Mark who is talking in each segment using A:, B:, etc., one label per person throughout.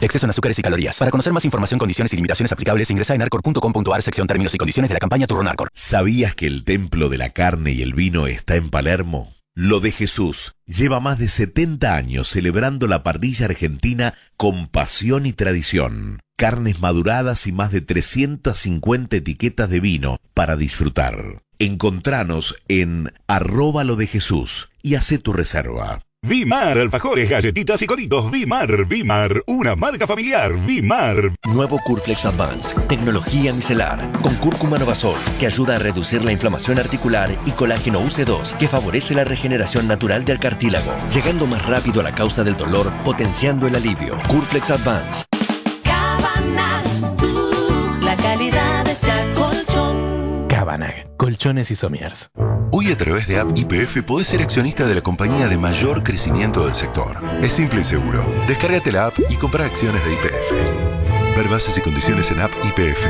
A: Exceso en azúcares y calorías. Para conocer más información, condiciones y limitaciones aplicables, ingresa en arcor.com.ar, sección términos y condiciones de la campaña Turrón Arcor.
B: ¿Sabías que el templo de la carne y el vino está en Palermo? Lo de Jesús lleva más de 70 años celebrando la parrilla argentina con pasión y tradición. Carnes maduradas y más de 350 etiquetas de vino para disfrutar. Encontranos en @lodejesús y hacé tu reserva.
C: Vimar, alfajores, galletitas y coritos. Vimar, una marca familiar. Vimar.
D: Nuevo Curflex Advance, tecnología micelar, con cúrcuma Novasol, que ayuda a reducir la inflamación articular, y colágeno UC2, que favorece la regeneración natural del cartílago, llegando más rápido a la causa del dolor, potenciando el alivio. Curflex Advance.
E: Cabanag, la calidad de Chacolchón.
F: Cabanag, colchones y somiers.
G: Hoy a través de App YPF podés ser accionista de la compañía de mayor crecimiento del sector. Es simple y seguro. Descárgate la app y compra acciones de YPF. Ver bases y condiciones en App YPF.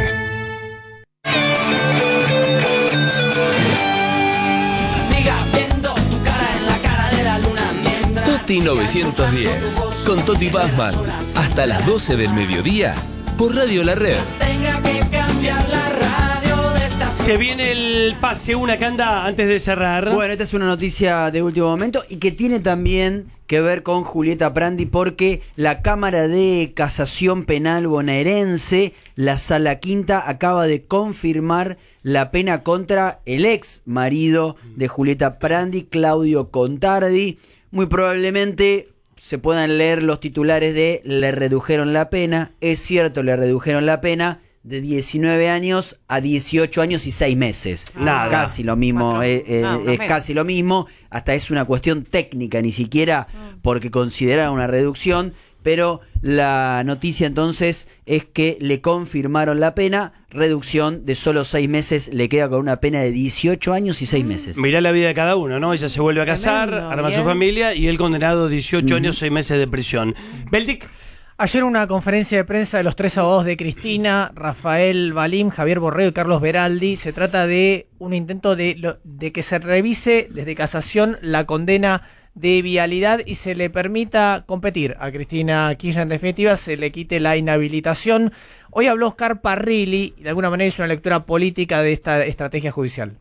E: Siga viendo tu cara en la cara de la luna mientras
H: Toti 910, con Toti Pazman, hasta las 12 del mediodía, por Radio La Red.
E: tenga que cambiar la radio de esta.
I: Se viene el pase, una que anda antes de cerrar.
J: Bueno, esta es una noticia de último momento y que tiene también que ver con Julieta Prandi, porque la Cámara de Casación Penal bonaerense, la Sala Quinta, acaba de confirmar la pena contra el ex marido de Julieta Prandi, Claudio Contardi. Muy probablemente se puedan leer los titulares de le redujeron la pena. Es cierto, le redujeron la pena de 19 años a 18 años y 6 meses.
I: Nada.
J: Casi lo mismo, es casi lo mismo. Hasta es una cuestión técnica, ni siquiera porque considera una reducción. Pero la noticia entonces es que le confirmaron la pena, reducción de solo 6 meses, le queda con una pena de 18 años y 6 meses.
I: Mirá la vida de cada uno, ¿no? Ella se vuelve a casar,
K: Tremendo,
I: arma
K: bien.
I: su familia, y él condenado 18 años, 6 meses de prisión. Beltic.
K: Ayer una conferencia de prensa de los 3 abogados de Cristina, Rafael Balim, Javier Borrego y Carlos Beraldi. Se trata de un intento de que se revise desde casación la condena de vialidad y se le permita competir a Cristina Kirchner. En definitiva, se le quite la inhabilitación. Hoy habló Oscar Parrilli y de alguna manera hizo una lectura política de esta estrategia judicial.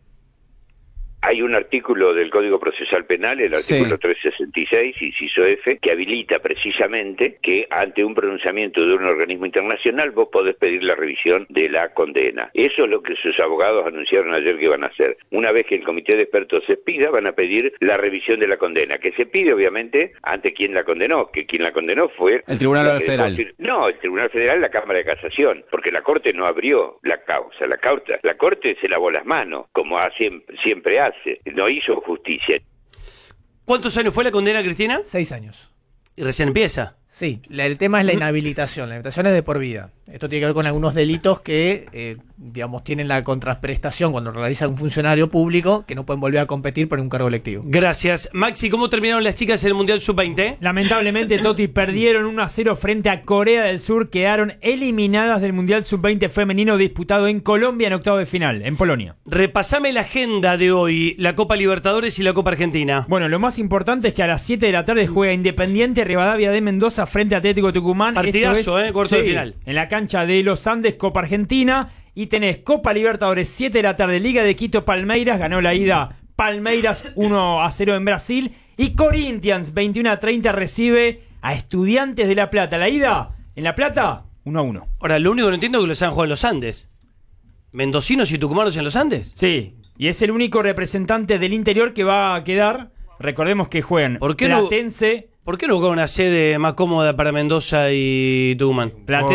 L: Hay un artículo del Código Procesal Penal, el artículo 366, inciso F, que habilita precisamente que ante un pronunciamiento de un organismo internacional vos podés pedir la revisión de la condena. Eso es lo que sus abogados anunciaron ayer que van a hacer. Una vez que el comité de expertos se expida, van a pedir la revisión de la condena, que se pide obviamente ante quien la condenó, que quien la condenó fue...
M: El Tribunal Federal.
L: No, el Tribunal Federal, la Cámara de Casación, porque la Corte no abrió la causa. La Corte se lavó las manos, como siempre hace. No hizo justicia.
I: ¿Cuántos años fue la condena, Cristina?
K: 6 años.
I: Y recién empieza.
K: Sí, el tema es la inhabilitación. La inhabilitación es de por vida. Esto tiene que ver con algunos delitos que, digamos, tienen la contraprestación cuando realiza un funcionario público, que no pueden volver a competir por un cargo electivo.
I: Gracias. Maxi, ¿cómo terminaron las chicas en el Mundial Sub-20?
N: Lamentablemente, Toti, perdieron 1-0 frente a Corea del Sur. Quedaron eliminadas del Mundial Sub-20 femenino disputado en Colombia en octavo de final, en Polonia.
I: Repasame la agenda de hoy, la Copa Libertadores y la Copa Argentina.
N: Bueno, lo más importante es que a las 7 de la tarde juega Independiente Rivadavia de Mendoza frente a Atlético Tucumán.
I: Partidazo, cuarto de final.
N: En la cancha de Los Andes, Copa Argentina. Y tenés Copa Libertadores, 7 de la tarde, Liga de Quito, Palmeiras. Ganó la ida Palmeiras 1-0 en Brasil. Y Corinthians, 21-30, recibe a Estudiantes de La Plata. La ida en La Plata, 1-1.
I: Ahora, lo único que no entiendo es que los han jugado en los Andes. ¿Mendocinos y tucumanos en los Andes?
N: Sí, y es el único representante del interior que va a quedar. Recordemos que juegan Platense.
I: ¿Por qué no buscar una sede más cómoda para Mendoza y Tucumán?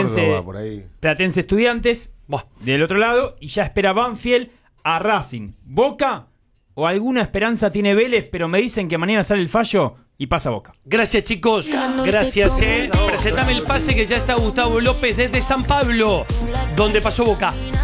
N: Platense Estudiantes, del otro lado, y ya espera Banfield a Racing. Boca o alguna esperanza tiene Vélez, pero me dicen que mañana sale el fallo y pasa Boca.
I: Gracias, chicos. Gracias, Presentame el pase que ya está Gustavo López desde San Pablo, donde pasó Boca.